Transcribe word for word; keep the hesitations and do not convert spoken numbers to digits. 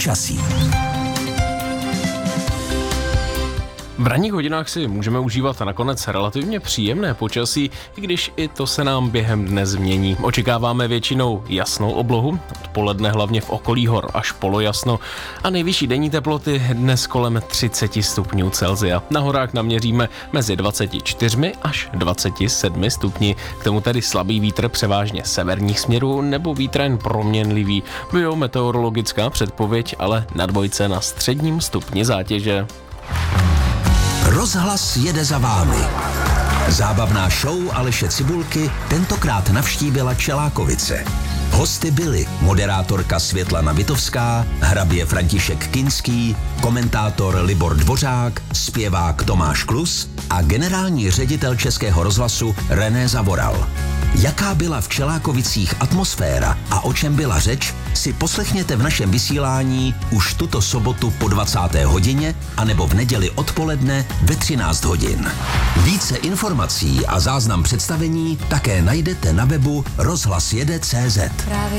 počasí. V ranních hodinách si můžeme užívat nakonec relativně příjemné počasí, i když i to se nám během dne změní. Očekáváme většinou jasnou oblohu, odpoledne hlavně v okolí hor až polojasno a nejvyšší denní teploty dnes kolem třicet stupňů Celsia. Na horách naměříme mezi dvacet čtyři až dvacet sedm stupni, k tomu tedy slabý vítr převážně severních směrů nebo vítr jen proměnlivý. Biometeorologická předpověď ale na dvojce na středním stupni zátěže. Rozhlas jede za vámi. Zábavná show Aleše Cibulky tentokrát navštívila Čelákovice. Hosty byli moderátorka Světlana Vitovská, hrabě František Kinský, komentátor Libor Dvořák, zpěvák Tomáš Klus a generální ředitel Českého rozhlasu René Zavoral. Jaká byla v Čelákovicích atmosféra a o čem byla řeč, si poslechněte v našem vysílání už tuto sobotu po dvacáté hodině anebo v neděli odpoledne ve třináct hodin. Více informací a záznam představení také najdete na webu rozhlas jede tečka cé zet.